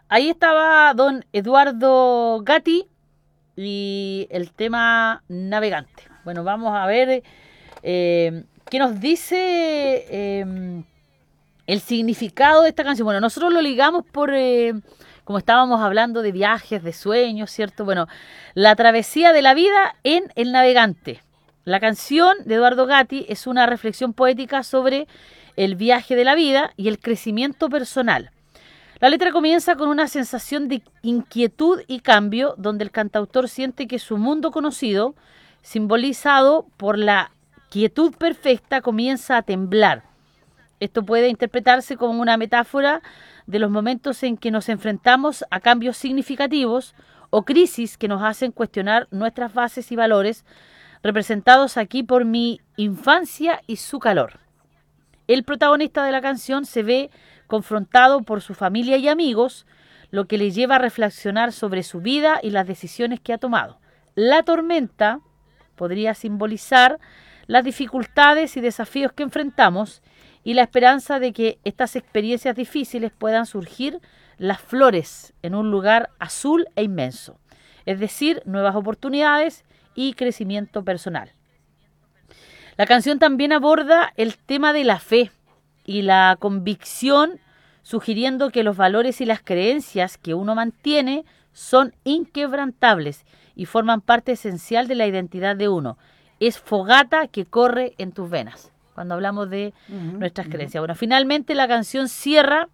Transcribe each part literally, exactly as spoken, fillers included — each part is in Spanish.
Ahí estaba don Eduardo Gatti y el tema navegante. Bueno, vamos a ver eh, qué nos dice eh, el significado de esta canción. Bueno, nosotros lo ligamos por, eh, como estábamos hablando de viajes, de sueños, ¿cierto? Bueno, la travesía de la vida en El Navegante. La canción de Eduardo Gatti es una reflexión poética sobre el viaje de la vida y el crecimiento personal. La letra comienza con una sensación de inquietud y cambio, donde el cantautor siente que su mundo conocido, simbolizado por la quietud perfecta, comienza a temblar. Esto puede interpretarse como una metáfora de los momentos en que nos enfrentamos a cambios significativos o crisis que nos hacen cuestionar nuestras bases y valores, representados aquí por mi infancia y su calor. El protagonista de la canción se ve confrontado por su familia y amigos, lo que le lleva a reflexionar sobre su vida y las decisiones que ha tomado. La tormenta podría simbolizar las dificultades y desafíos que enfrentamos y la esperanza de que estas experiencias difíciles puedan surgir las flores en un lugar azul e inmenso, es decir, nuevas oportunidades y crecimiento personal. La canción también aborda el tema de la fe y la convicción, sugiriendo que los valores y las creencias que uno mantiene son inquebrantables y forman parte esencial de la identidad de uno. Es fogata que corre en tus venas, cuando hablamos de uh-huh, nuestras uh-huh. creencias. Bueno, finalmente la canción cierra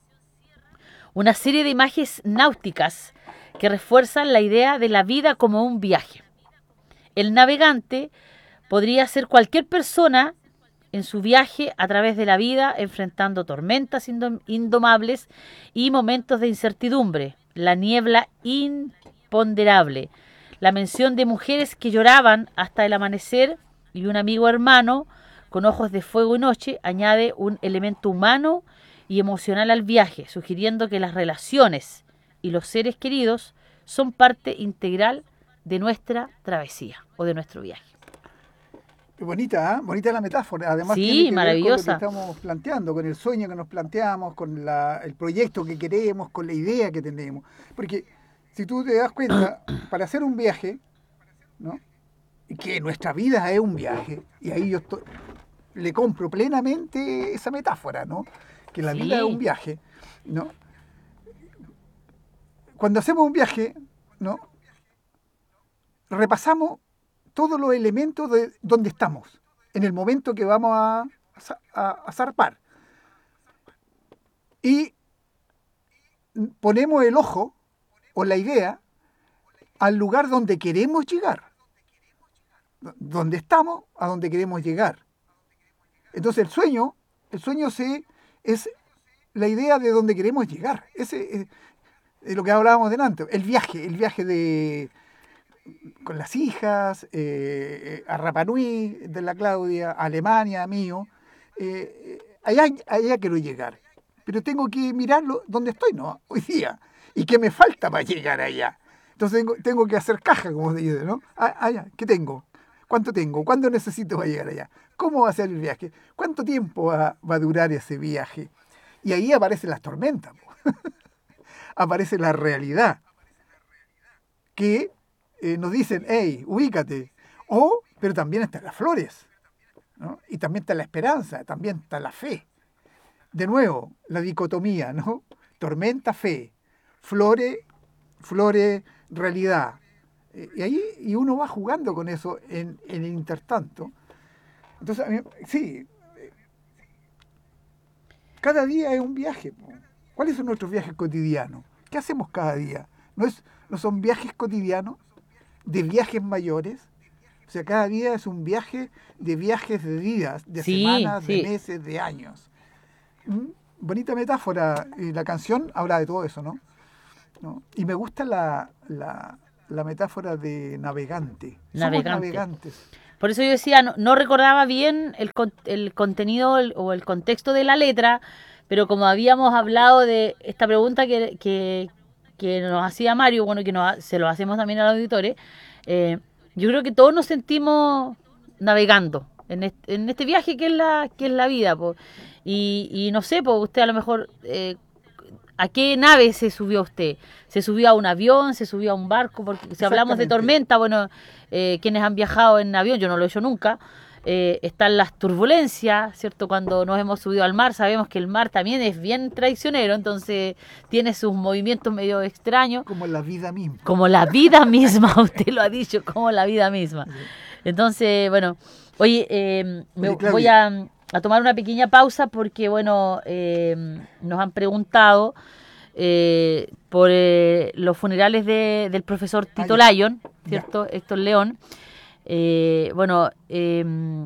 una serie de imágenes náuticas que refuerzan la idea de la vida como un viaje. El navegante podría ser cualquier persona en su viaje a través de la vida, enfrentando tormentas indomables y momentos de incertidumbre, la niebla imponderable, la mención de mujeres que lloraban hasta el amanecer y un amigo hermano con ojos de fuego y noche añade un elemento humano y emocional al viaje, sugiriendo que las relaciones y los seres queridos son parte integral de nuestra travesía o de nuestro viaje. Bonita, ¿eh? Bonita la metáfora. Además, sí, tiene que maravillosa. ver con lo que estamos planteando, con el sueño que nos planteamos, con la, el proyecto que queremos, con la idea que tenemos. Porque si tú te das cuenta, para hacer un viaje, ¿no? Y que nuestra vida es un viaje, y ahí yo estoy, le compro plenamente esa metáfora, ¿no? Que la sí. vida es un viaje, ¿no? Cuando hacemos un viaje, ¿no? Repasamos todos los elementos de donde estamos, en el momento que vamos a, a, a zarpar. Y ponemos el ojo o la idea al lugar donde queremos llegar. Donde estamos, a donde queremos llegar. Entonces el sueño, el sueño se, es la idea de donde queremos llegar. Ese es, es lo que hablábamos delante. El viaje, el viaje de... con las hijas, eh, a Rapa Nui de la Claudia, a Alemania, mío, eh, allá, allá quiero llegar. Pero tengo que mirarlo donde estoy, ¿no? Hoy día. ¿Y qué me falta para llegar allá? Entonces tengo, tengo que hacer caja, como se dice, ¿no? Ah, allá, ¿qué tengo? ¿Cuánto tengo? ¿Cuándo necesito para llegar allá? ¿Cómo va a ser el viaje? ¿Cuánto tiempo va, va a durar ese viaje? Y ahí aparecen las tormentas. Aparece la realidad. Que Eh, nos dicen, hey, ubícate. O, pero también están las flores, ¿no? Y también está la esperanza, también está la fe. De nuevo, la dicotomía, ¿no? Tormenta, fe. Flores, flores, realidad. Eh, y ahí y uno va jugando con eso en, en el intertanto. Entonces, a mí, sí, cada día es un viaje. ¿Cuáles son nuestros viajes cotidianos? ¿Qué hacemos cada día? ¿No, es, no son viajes cotidianos? ¿De viajes mayores? O sea, cada día es un viaje de viajes de días, de sí, semanas, sí. de meses, de años. ¿Mm? Bonita metáfora. Y la canción habla de todo eso, ¿no? ¿No? Y me gusta la, la, la metáfora de navegante. Navegante. Somos navegantes. Por eso yo decía, no, no recordaba bien el, el contenido el, o el contexto de la letra, pero como habíamos hablado de esta pregunta que... que que nos hacía Mario, bueno, que nos, se lo hacemos también a los auditores, eh, yo creo que todos nos sentimos navegando en este, en este viaje que es la que es la vida, po. Y, y no sé, pues usted a lo mejor eh, ¿a qué nave se subió usted? ¿Se subió a un avión? ¿Se subió a un barco? Porque si hablamos de tormenta, bueno, eh, quienes han viajado en avión, yo no lo he hecho nunca, eh, están las turbulencias, ¿cierto? Cuando nos hemos subido al mar, sabemos que el mar también es bien traicionero, entonces tiene sus movimientos medio extraños. Como la vida misma. Como la vida misma, usted lo ha dicho, como la vida misma. Entonces, bueno, oye, eh, me Oye, voy a, a tomar una pequeña pausa porque, bueno, eh, nos han preguntado eh, por eh, los funerales de, del profesor Tito Ah, ya. Lyon, ¿cierto? Ya. Héctor León. Eh, bueno, eh,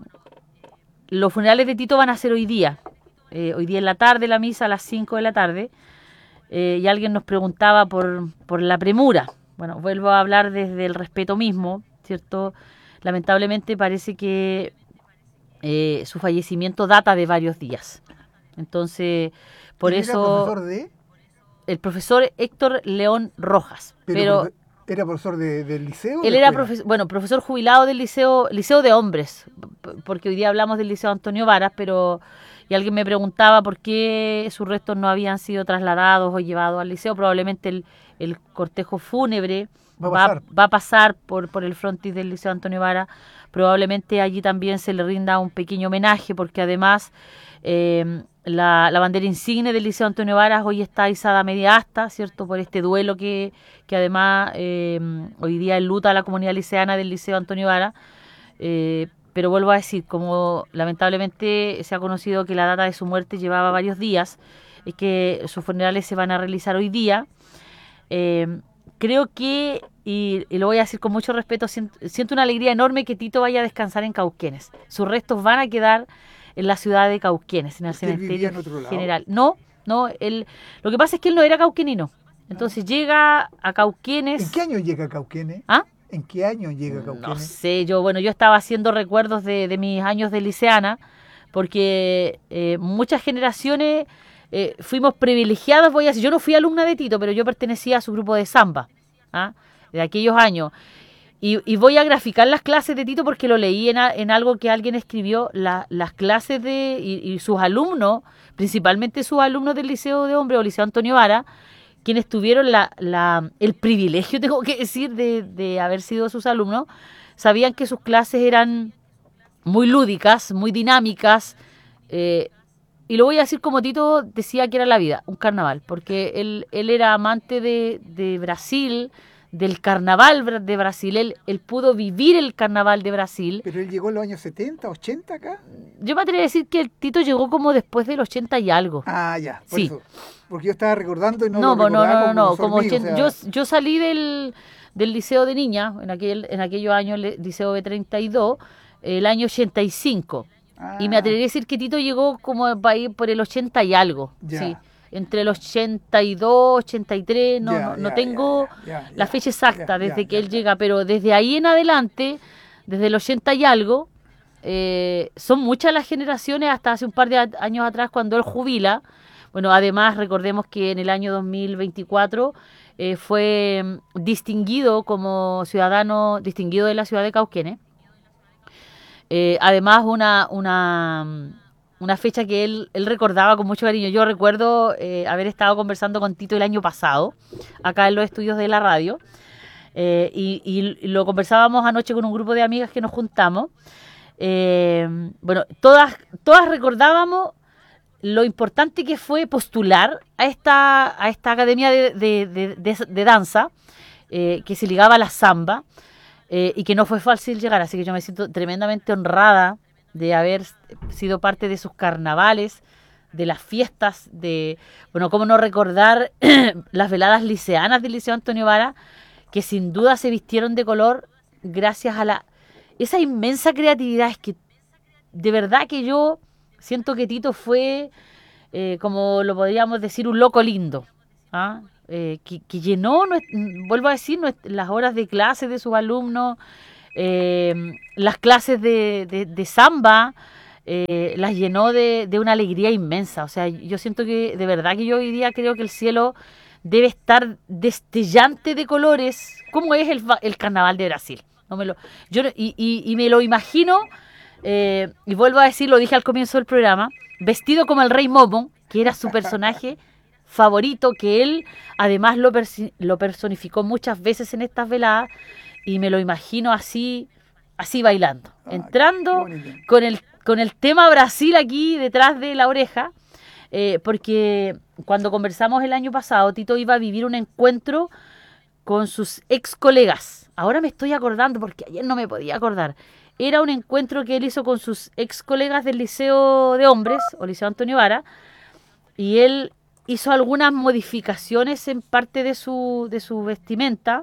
los funerales de Tito van a ser hoy día. Eh, hoy día en la tarde, la misa a las cinco de la tarde. Eh, y alguien nos preguntaba por, por la premura. Bueno, vuelvo a hablar desde el respeto mismo, ¿cierto? Lamentablemente parece que eh, su fallecimiento data de varios días. Entonces, por ¿Él eso... ¿Era profesor de? El profesor Héctor León Rojas. Pero, Pero, profe- ¿Era profesor de, del liceo? o él de era escuela? profesor, bueno, profesor jubilado del liceo, liceo de hombres, p- porque hoy día hablamos del liceo Antonio Varas, pero y alguien me preguntaba por qué sus restos no habían sido trasladados o llevados al liceo. Probablemente el, el cortejo fúnebre Va a va, pasar. va a pasar por, por el frontis del liceo Antonio Varas. Probablemente allí también se le rinda un pequeño homenaje, porque además eh, la, la bandera insigne del liceo Antonio Varas hoy está izada a media asta, ¿cierto? Por este duelo que, que además eh, hoy día enluta a la comunidad liceana del liceo Antonio Varas. Eh, pero vuelvo a decir, como lamentablemente se ha conocido que la data de su muerte llevaba varios días, es que sus funerales se van a realizar hoy día. Eh, creo que, y, y lo voy a decir con mucho respeto, siento, siento una alegría enorme que Tito vaya a descansar en Cauquenes. Sus restos van a quedar en la ciudad de Cauquenes, en el ¿Usted vivía cementerio en otro lado? general. No, no, él, lo que pasa es que él no era cauquenino. Entonces llega a Cauquenes. ¿En qué año llega Cauquenes? ¿Ah? ¿En qué año llega Cauquenes? No sé, yo, bueno, yo estaba haciendo recuerdos de, de mis años de liceana, porque eh, muchas generaciones eh, fuimos privilegiados, voy a decir, yo no fui alumna de Tito, pero yo pertenecía a su grupo de samba, ¿ah? De aquellos años. Y, y voy a graficar las clases de Tito porque lo leí en, a, en algo que alguien escribió, la, las clases de, y, y sus alumnos, principalmente sus alumnos del Liceo de Hombres o Liceo Antonio Vara, quienes tuvieron la, la, el privilegio, tengo que decir, de, de haber sido sus alumnos, sabían que sus clases eran muy lúdicas, muy dinámicas, eh, y lo voy a decir como Tito decía que era la vida, un carnaval, porque él, él era amante de, de Brasil, del carnaval de Brasil, él, él pudo vivir el carnaval de Brasil. ¿Pero él llegó en los años setenta, ochenta acá? Yo me atrevería a decir que el Tito llegó como después del ochenta y algo. Ah, ya, por Sí. eso. Porque yo estaba recordando y no, No, lo no, no, recordaba no, no, como como profesor mío, ochenta o sea, yo, yo salí del, del liceo de niña, en aquel en aquellos años, el liceo B treinta y dos, el año ochenta y cinco. ah, Y me atrevería a decir que Tito llegó como para ir por el ochenta y algo, Ya. sí. Entre el ochenta y dos, ochenta y tres, no, Ya, no, no ya, tengo ya, ya, la ya, fecha exacta ya, desde ya, que ya, él ya. llega, pero desde ahí en adelante, desde el ochenta y algo, eh, son muchas las generaciones hasta hace un par de a- años atrás cuando él jubila. Bueno, además recordemos que en el año dos mil veinticuatro eh, fue mm, distinguido como ciudadano distinguido de la ciudad de Cauquenes. Eh, además, una, una, mm, una fecha que él, él recordaba con mucho cariño. Yo recuerdo eh, haber estado conversando con Tito el año pasado, acá en los estudios de la radio, eh, y, y lo conversábamos anoche con un grupo de amigas que nos juntamos. Eh, bueno, todas, todas recordábamos lo importante que fue postular a esta, a esta academia de, de, de, de- de danza, eh, que se ligaba a la samba, eh, y que no fue fácil llegar, así que yo me siento tremendamente honrada de haber sido parte de sus carnavales, de las fiestas, de, bueno, cómo no recordar las veladas liceanas del Liceo Antonio Vara, que sin duda se vistieron de color gracias a la esa inmensa creatividad. Es que de verdad que yo siento que Tito fue, eh, como lo podríamos decir, un loco lindo, ¿ah? Eh, que, que llenó, nues- vuelvo a decir, nues- las horas de clase de sus alumnos, eh, las clases de, de, de samba, eh, las llenó de, de una alegría inmensa. O sea, yo siento que de verdad que yo hoy día creo que el cielo debe estar destellante de colores, como es el, va- el carnaval de Brasil. No me lo, yo, no- y, y, y me lo imagino, eh, y vuelvo a decir, lo dije al comienzo del programa, vestido como el rey Momo, que era su personaje favorito, que él además lo, persi- lo personificó muchas veces en estas veladas, y me lo imagino así, así bailando, Ah, qué entrando bonito. con el, con el tema Brasil aquí detrás de la oreja, eh, porque cuando conversamos el año pasado, Tito iba a vivir un encuentro con sus ex colegas. Ahora me estoy acordando porque ayer no me podía acordar. Era un encuentro que él hizo con sus ex colegas del Liceo de Hombres, o Liceo Antonio Vara, y él hizo algunas modificaciones en parte de su, de su vestimenta,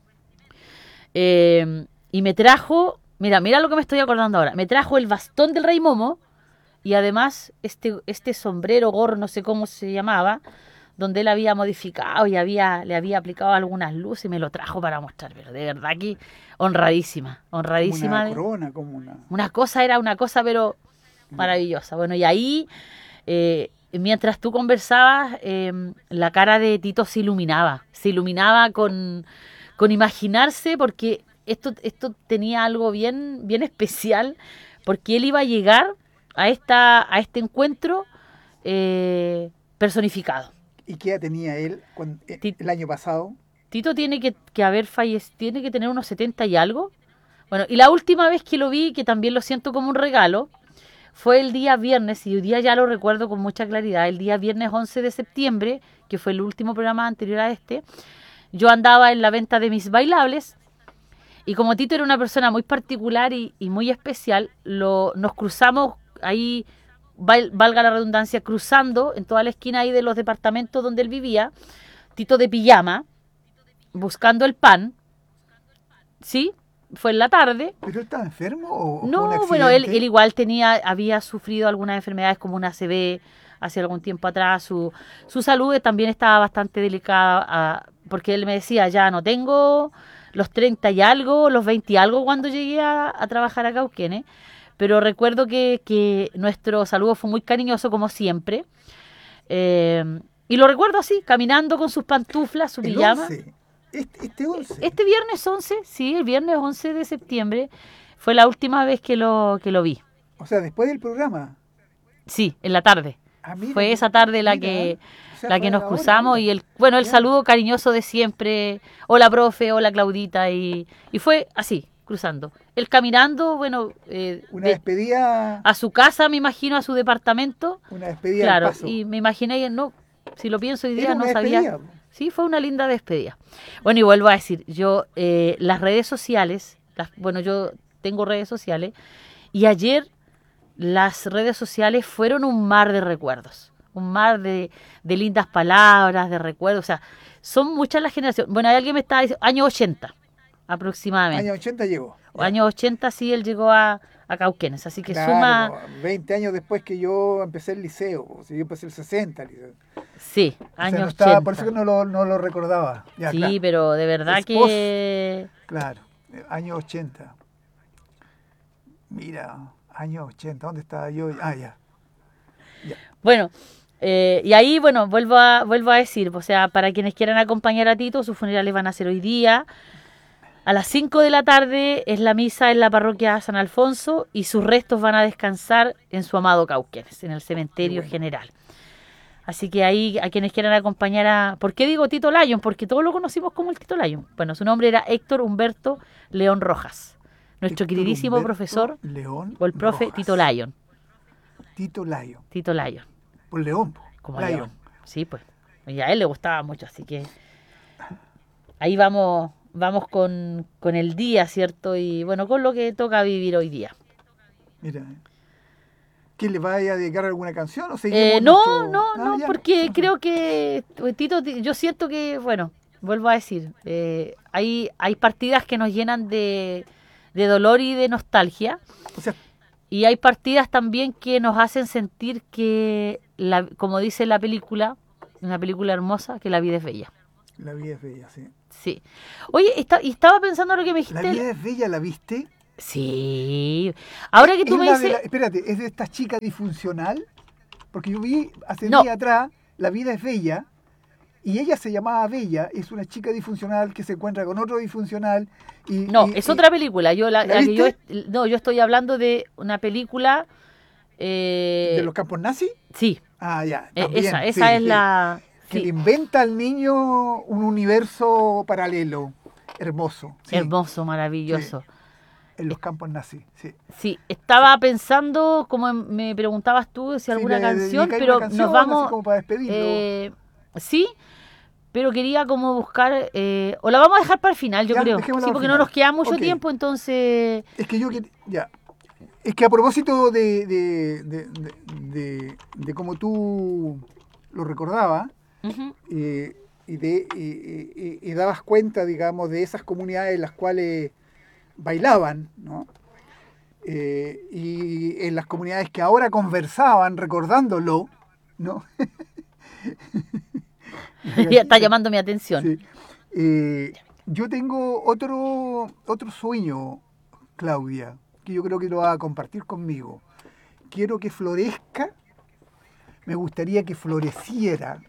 eh, y me trajo, mira, mira lo que me estoy acordando ahora, me trajo el bastón del Rey Momo, y además este, este sombrero, gorro, no sé cómo se llamaba, donde él había modificado y había, le había aplicado algunas luces, y me lo trajo para mostrar, pero de verdad que honradísima, Como honradísima. una de- corona, como una... Una cosa era una cosa, pero maravillosa. Bueno, y ahí, eh, mientras tú conversabas, eh, la cara de Tito se iluminaba, se iluminaba con, con imaginarse, porque esto, esto tenía algo bien, bien especial, porque él iba a llegar a, esta, a este encuentro eh, personificado. ¿Y qué edad tenía él cuando, eh, Ti- el año pasado? Tito tiene que, que haber fallecido, tiene que tener unos setenta y algo. Bueno, y la última vez que lo vi, que también lo siento como un regalo, fue el día viernes, y hoy día ya lo recuerdo con mucha claridad, el día viernes once de septiembre, que fue el último programa anterior a este. Yo andaba en la venta de mis bailables, y como Tito era una persona muy particular y, y muy especial, lo, nos cruzamos ahí, val- valga la redundancia, cruzando en toda la esquina ahí de los departamentos donde él vivía, Tito de pijama, buscando el pan, ¿sí? Fue en la tarde. ¿Pero él estaba enfermo o fue un No, accidente? bueno, él, él igual tenía, había sufrido algunas enfermedades como una A C V hace algún tiempo atrás. Su, su salud también estaba bastante delicada, ah, porque él me decía, ya no tengo los treinta y algo, los veinte y algo cuando llegué a, a trabajar a Cauquenes, pero recuerdo que, que nuestro saludo fue muy cariñoso como siempre. Eh, y lo recuerdo así, caminando con sus pantuflas, su El pijama. once. Este, este once. Este viernes once, sí, el viernes once de septiembre fue la última vez que lo, que lo vi. O sea, después del programa. Sí, en la tarde. Ah, mira, Fue esa tarde la mira. que O sea, la fue que nos ahora, cruzamos, ahora. y el bueno, el Ya. saludo cariñoso de siempre. Hola, profe, hola, Claudita, y, y fue así, cruzando. Él caminando, bueno, eh, Una de- despedida, a su casa, me imagino, a su departamento. una despedida al Claro, paso. y me imaginé, no, si lo pienso hoy día, Era no una sabía. despedida. Sí, fue una linda despedida. Bueno, y vuelvo a decir, yo, eh, las redes sociales, las, bueno, yo tengo redes sociales, y ayer las redes sociales fueron un mar de recuerdos, un mar de, de lindas palabras, de recuerdos, o sea, son muchas las generaciones. Bueno, hay alguien me estaba diciendo, años ochenta aproximadamente. Año ochenta llegó. O Ya. años ochenta sí, él llegó a, a Cauquenes, así que Claro, suma, po, veinte años después que yo empecé el liceo. O sea, yo empecé el sesenta. el liceo. sí, O sea, años no estaba, ochenta. por eso que no lo, no lo recordaba. Ya, Sí, claro. pero de verdad Es post. que... Claro, eh, año ochenta. Mira, año ochenta, ¿dónde estaba yo? Ah, ya. ya. Bueno, eh, y ahí, bueno, vuelvo a, vuelvo a decir, o sea, para quienes quieran acompañar a Tito, sus funerales van a ser hoy día. A las cinco de la tarde es la misa en la parroquia San Alfonso, y sus restos van a descansar en su amado Cauquenes, en el cementerio bueno. general. Así que ahí, a quienes quieran acompañar a... ¿Por qué digo Tito Lyon? Porque todos lo conocimos como el Tito Lyon. Bueno, su nombre era Héctor Humberto León Rojas, nuestro Héctor queridísimo Humberto profesor, León o el profe Rojas. Tito Lyon. Tito Lyon. Tito Lyon, Por León. po. como Lyon. León. Sí, pues. Y a él le gustaba mucho, así que ahí vamos, vamos con, con el día, ¿cierto? Y bueno, con lo que toca vivir hoy día. Mira. ¿Quién le vaya a dedicar alguna canción? ¿O seguimos Eh, no, nuestro- no, Ah, no, ya. porque creo que pues, Tito, ti- yo siento que, bueno, vuelvo a decir, eh, hay, hay partidas que nos llenan de, de dolor y de nostalgia, O sea, y hay partidas también que nos hacen sentir que, la, como dice la película, una película hermosa, que la vida es bella. la vida es bella, sí. Sí. Oye, está, y estaba pensando lo que me La dijiste. vida es bella, ¿la viste? Sí. Ahora que tú Es me la dices... de la- espérate, ¿es de esta chica disfuncional? Porque yo vi hace No. días atrás, La vida es bella, y ella se llamaba Bella, es una chica disfuncional que se encuentra con otro disfuncional. Y, No, y- es y- otra película. Yo la, ¿La la que yo viste? est- no, yo estoy hablando de una película. eh, ¿De los campos nazis? Sí, Ah, ya. eh, también, esa, sí, esa es sí. la. que Sí. le inventa al niño un universo paralelo, hermoso. Sí, Hermoso, maravilloso. en los campos nací. Sí, Sí, estaba pensando, como me preguntabas tú, si sí, alguna le canción, dedicáis una pero nos canción así vamos, como para despedirlo. eh, sí, pero quería como buscar, eh, o la vamos a dejar para el final, yo Ya, creo. dejémosla Sí, al porque no nos final. queda mucho Ok, tiempo, entonces... es que yo, quer- ya, es que a propósito de, de, de, de, de- de cómo tú lo recordabas, Ujú. eh, y, de, y, y- y- y dabas cuenta, digamos, de esas comunidades en las cuales bailaban, ¿no? Eh, y en las comunidades que ahora conversaban recordándolo, ¿no? Ya está llamando mi atención. Sí. Eh, yo tengo otro, otro sueño, Claudia, que yo creo que lo va a compartir conmigo. Quiero que florezca, me gustaría que floreciera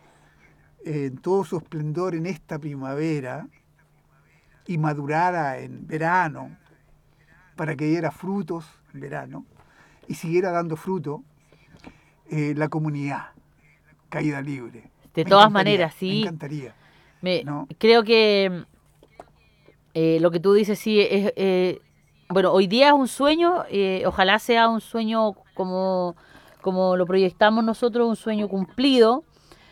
en todo su esplendor en esta primavera y madurara en verano, para que diera frutos en verano y siguiera dando fruto eh, la comunidad caída libre. De Me todas encantaría, maneras, me sí. encantaría, Me, ¿no? creo que eh, lo que tú dices, sí, es... eh, bueno, hoy día es un sueño, eh, ojalá sea un sueño como, como lo proyectamos nosotros, un sueño cumplido.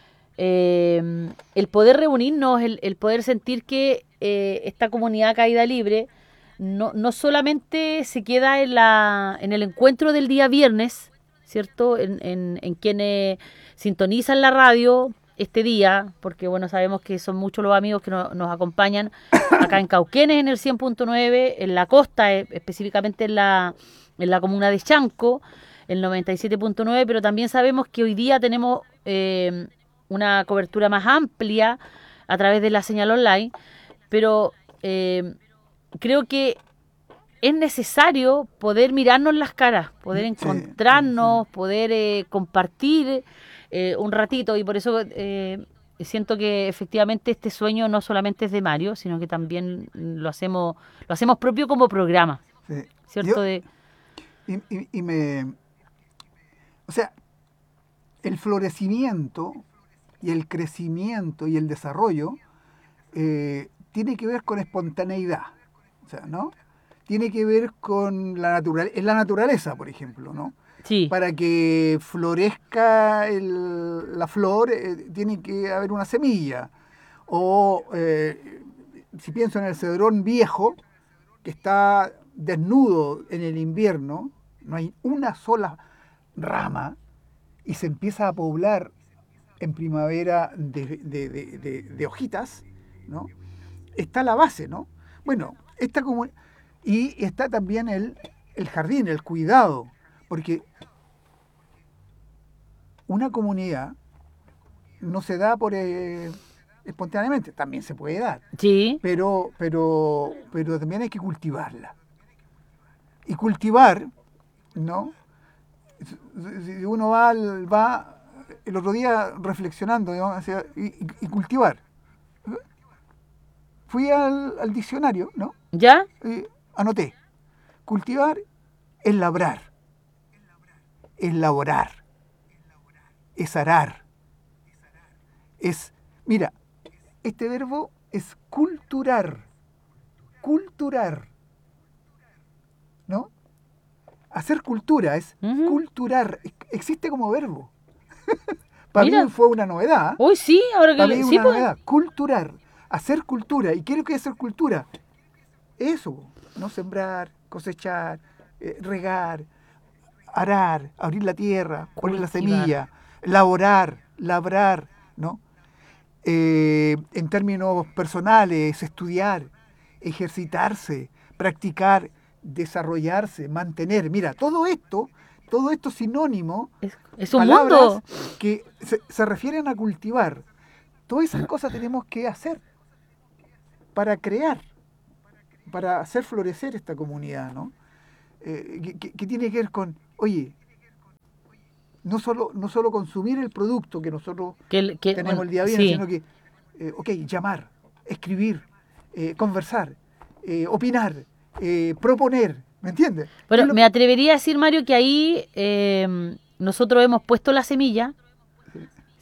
Eh, el poder reunirnos, el, el poder sentir que eh, esta comunidad caída libre no, no solamente se queda en, la, en el encuentro del día viernes, ¿cierto? En, en, en quienes sintonizan la radio este día, porque bueno, sabemos que son muchos los amigos que no- nos acompañan acá en Cauquenes en el cien punto nueve, en la costa, eh, específicamente en la, en la comuna de Chanco, el noventa y siete punto nueve, pero también sabemos que hoy día tenemos eh, una cobertura más amplia a través de la señal online, pero eh, creo que es necesario poder mirarnos las caras, poder Sí, sí, sí. encontrarnos, poder eh, compartir eh, un ratito, y por eso eh, siento que efectivamente este sueño no solamente es de Mario, sino que también lo hacemos, lo hacemos propio como programa, Sí. Yo, ¿cierto? De, y, y- y me, o sea, el florecimiento y el crecimiento y el desarrollo eh, tiene que ver con espontaneidad, o sea, ¿no? Tiene que ver con la naturaleza, es la naturaleza, por ejemplo, ¿no? sí, Para que florezca el- la flor, eh, tiene que haber una semilla. O eh, si pienso en el cedrón viejo, que está desnudo en el invierno, no hay una sola rama y se empieza a poblar en primavera de, de- de- de- de hojitas, ¿no? Está la base, ¿no? Bueno, está como... Y está también el, el jardín, el cuidado, porque una comunidad no se da por eh, espontáneamente, también se puede dar, sí, pero, pero, pero también hay que cultivarla. Y cultivar, ¿no? Si uno va, al- va el otro día reflexionando, ¿no? Hacia- y, y- y cultivar. Fui al, al diccionario, ¿no? ¿ya? Y anoté. Cultivar es labrar, es laborar, es arar, es... Mira, este verbo es culturar, culturar, ¿no? Hacer cultura es Ujú. culturar, existe como verbo. Para mí Mira, fue una novedad, hoy sí, ahora que para mí le- es sí, una pues, novedad, culturar, hacer cultura. ¿Y qué es lo que es hacer cultura? Eso, no sembrar, cosechar, eh, regar, arar, abrir la tierra, poner la cultivar. semilla, laborar, labrar, ¿no? Eh, en términos personales, estudiar, ejercitarse, practicar, desarrollarse, mantener. Mira, todo esto, todo esto sinónimo, Es, es un palabras mundo. que se, se refieren a cultivar. Todas esas cosas tenemos que hacer para crear, para hacer florecer esta comunidad, ¿no? Eh, que, que- que tiene que ver con, oye, no solo, no solo consumir el producto que nosotros Que, el- que, tenemos bueno, el día viernes, sí. sino que, eh, ok, llamar, escribir, eh, conversar, eh, opinar, eh, proponer, ¿me entiendes? ¿Qué Bueno, es lo me que...? atrevería a decir, Mario, que ahí eh, nosotros hemos puesto la semilla,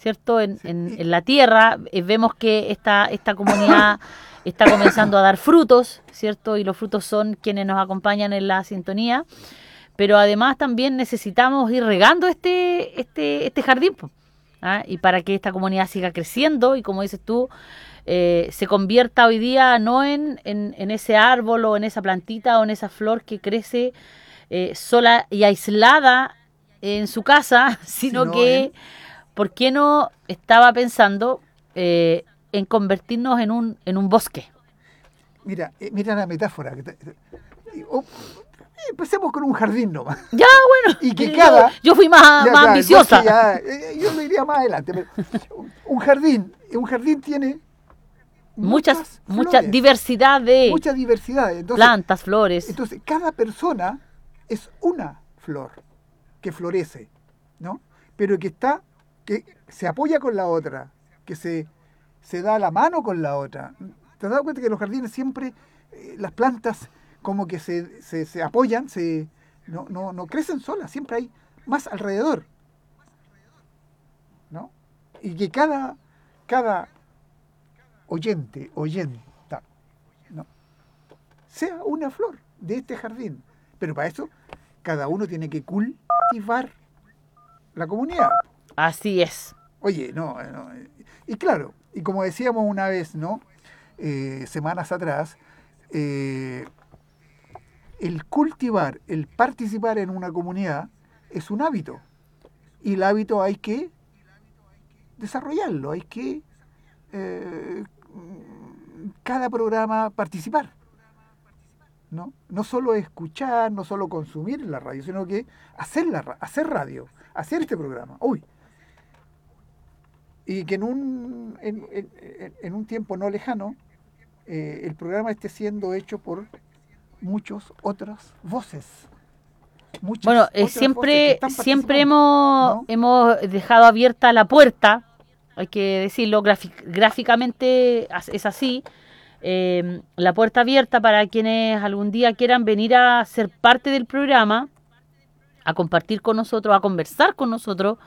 ¿cierto? En, en, en la tierra, eh, vemos que esta, esta comunidad está comenzando a dar frutos, ¿cierto? Y los frutos son quienes nos acompañan en la sintonía, pero además también necesitamos ir regando este, este, este jardín, po, ¿ah? Y para que esta comunidad siga creciendo y, como dices tú, eh, se convierta hoy día no en, en, en ese árbol o en esa plantita o en esa flor que crece eh, sola y aislada en su casa, sino Sino que, en- ¿por qué no estaba pensando eh, en convertirnos en un, en un bosque? Mira, eh, mira la metáfora. que te- te- o- empecemos con un jardín nomás. Ya, bueno, Y que yo, cada- yo fui más, Ya, más claro, ambiciosa. porque ya, eh, yo lo iría más adelante. Pero un jardín, un jardín tiene Muchas, mucha flores, diversidad de mucha diversidad. Entonces, plantas, flores. entonces, cada persona es una flor que florece, ¿no? Pero que está, que se apoya con la otra, que se, se da la mano con la otra. ¿Te has dado cuenta que en los jardines siempre eh, las plantas como que se, se, se apoyan, se, no, no, no crecen solas, siempre hay más alrededor, ¿no? Y que cada, cada oyente, oyenta, ¿no? sea una flor de este jardín. Pero para eso, cada uno tiene que cultivar la comunidad. Así es. Oye, no, no. Y claro, y como decíamos una vez, ¿no? Eh, semanas atrás, eh, el cultivar, el participar en una comunidad es un hábito. Y el hábito hay que desarrollarlo, hay que eh, cada programa participar. ¿No? No solo escuchar, no solo consumir la radio, sino que hacer, la, ra- hacer radio, hacer este programa. Uy. Y que en un, en, en- en- en un tiempo no lejano, eh, el programa esté siendo hecho por muchas otras voces. Muchas Bueno, eh, otras voces que siempre, están siempre participando, hemos, ¿no? hemos dejado abierta la puerta, hay que decirlo, grafi- gráficamente as- es así, eh, la puerta abierta para quienes algún día quieran venir a ser parte del programa, a compartir con nosotros, a conversar con nosotros,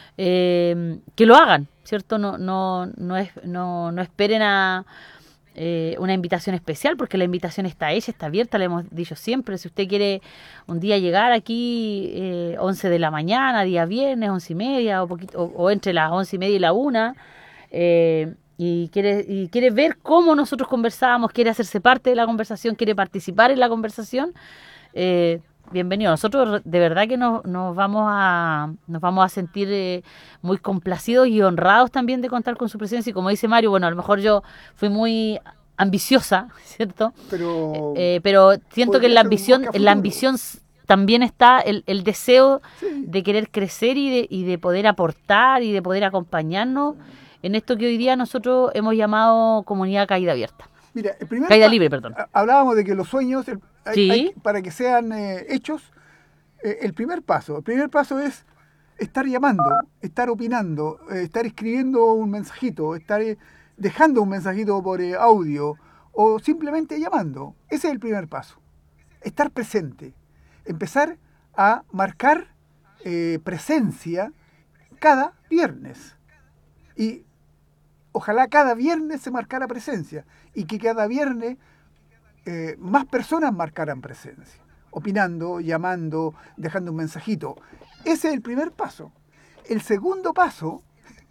eh, que lo hagan, ¿cierto? No, no, no, es, no, no esperen a eh, una invitación especial, porque la invitación está hecha, está abierta, le hemos dicho siempre. Si usted quiere un día llegar aquí, eh, once de la mañana, día viernes, once y media, o, poquito, o, o entre las once y media y la una, eh, y quiere, y quiere ver cómo nosotros conversamos, quiere hacerse parte de la conversación, quiere participar en la conversación, eh, bienvenido. Nosotros de verdad que nos, nos vamos a nos vamos a sentir eh, muy complacidos y honrados también de contar con su presencia. Y como dice Mario, bueno, a lo mejor yo fui muy ambiciosa, ¿cierto? Pero Eh, pero siento que en la podría ser un ambición, bosque a en la futuro. ambición s- también está el, el deseo Sí. de querer crecer y de, y de poder aportar y de poder acompañarnos en esto que hoy día nosotros hemos llamado comunidad caída abierta. Mira, el primer Caída pa- libre, perdón. ha- hablábamos de que los sueños, el- hay- Sí. hay- para que sean eh, hechos, eh, el primer paso, el primer paso es estar llamando, estar opinando, eh, estar escribiendo un mensajito, estar eh, dejando un mensajito por eh, audio o simplemente llamando. Ese es el primer paso. Estar presente, empezar a marcar eh, presencia cada viernes. Y ojalá cada viernes se marcara presencia y que cada viernes eh, más personas marcaran presencia, opinando, llamando, dejando un mensajito. Ese es el primer paso. El segundo paso,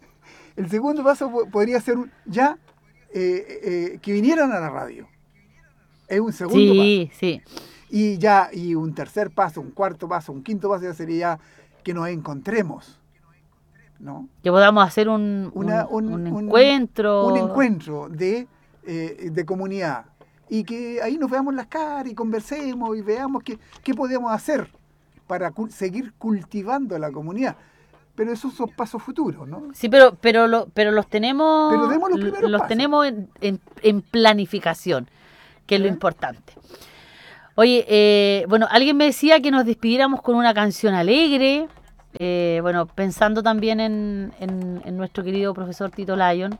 el segundo paso po- podría ser un- ya eh, eh, que vinieran a la radio. Es un segundo Sí, sí. paso. Y ya, y un tercer paso, un cuarto paso, un quinto paso ya sería que nos encontremos, ¿no? Que podamos hacer un, Una- un, un- un un- encuentro. Un encuentro de, eh, de comunidad. Y que ahí nos veamos las caras y conversemos y veamos qué, qué podemos hacer para cul- seguir cultivando la comunidad. Pero esos son pasos futuros, ¿no? Sí, pero pero lo, pero los tenemos Pero demos los primeros los pasos. tenemos en, en, en planificación, que es lo ¿Eh? importante. Oye, eh, bueno, alguien me decía que nos despidiéramos con una canción alegre, eh, bueno, pensando también en, en, en nuestro querido profesor Tito Lyon,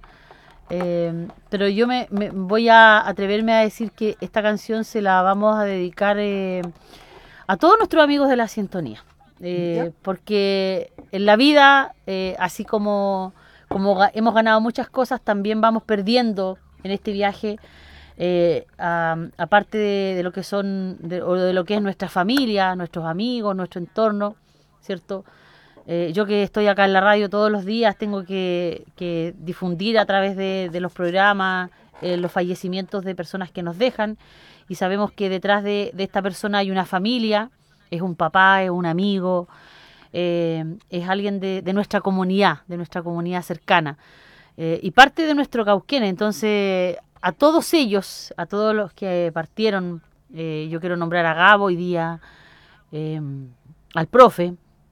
eh, pero yo me, me voy a atreverme a decir que esta canción se la vamos a dedicar eh, a todos nuestros amigos de la sintonía, eh, ¿Ya? porque en la vida, eh, así como como ga- hemos ganado muchas cosas, también vamos perdiendo en este viaje, eh, a- aparte de, de lo que son, de, o de lo que es nuestra familia, nuestros amigos, nuestro entorno, ¿cierto? Eh, yo que estoy acá en la radio todos los días, tengo que, que difundir a través de, de los programas eh, los fallecimientos de personas que nos dejan, y sabemos que detrás de, de esta persona hay una familia, es un papá, es un amigo, eh, es alguien de, de nuestra comunidad, de nuestra comunidad cercana, eh, y parte de nuestro Cauquén. Entonces, a todos ellos, a todos los que partieron, eh, yo quiero nombrar a Gabo hoy día, eh, al profe,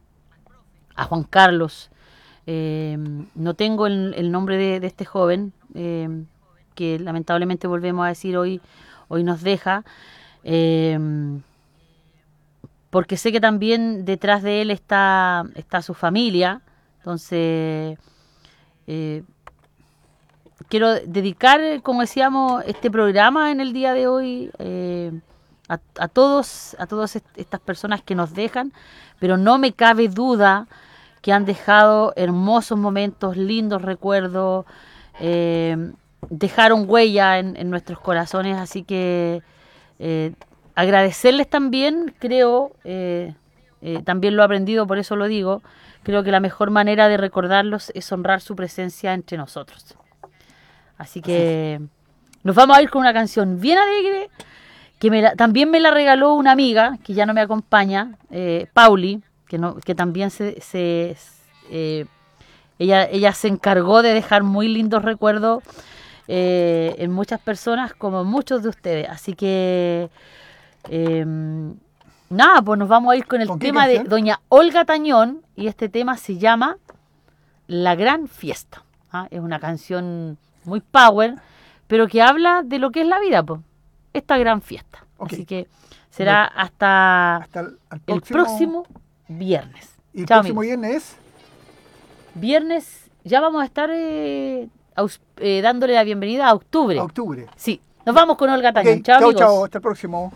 a Juan Carlos, eh, no tengo el, el nombre de, de este joven, eh, que lamentablemente volvemos a decir hoy, hoy nos deja, eh, porque sé que también detrás de él está, está su familia. Entonces, eh, quiero dedicar, como decíamos, este programa en el día de hoy, eh, a, a todos, a todas est- estas personas que nos dejan, pero no me cabe duda que han dejado hermosos momentos, lindos recuerdos, eh, dejaron huella en, en nuestros corazones, así que eh, agradecerles también, creo, eh, eh, también lo he aprendido, por eso lo digo, creo que la mejor manera de recordarlos es honrar su presencia entre nosotros. Así que nos vamos a ir con una canción bien alegre, que me la- también me la regaló una amiga, que ya no me acompaña, eh, Pauli, que, no, que también se... se eh, ella, ella se encargó de dejar muy lindos recuerdos, eh, en muchas personas, como muchos de ustedes. Así que, eh, nada, pues nos vamos a ir con el ¿Con qué tema de canción? doña Olga Tañón, y este tema se llama La Gran Fiesta. ¿Ah? Es una canción muy power, pero que habla de lo que es la vida, pues, esta gran fiesta. Ok. Así que será hasta, Hasta el, al el próximo, próximo viernes. Y el Chao, próximo amigos. viernes es. Viernes ya vamos a estar, eh, aus- eh, dándole la bienvenida a octubre. A octubre. Sí, nos vamos con Olga Tañón. Ok, Chao, chao, amigos. chao. Hasta el próximo.